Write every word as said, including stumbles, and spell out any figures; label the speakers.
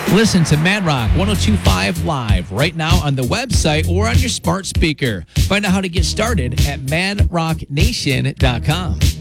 Speaker 1: Listen to Mad Rock ten twenty-five live right now on the website or on your smart speaker. Find out how to get started at mad rock nation dot com.